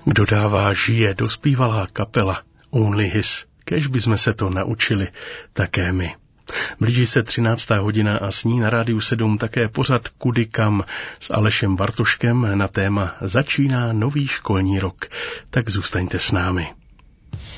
Kdo dává, žije, dospívala kapela Only His. Kéž bychom se to naučili také my. Blíží se 13. hodina a s ní na Rádiu 7 také pořad Kudy kam s Alešem Bartoškem na téma Začíná nový školní rok. Tak zůstaňte s námi.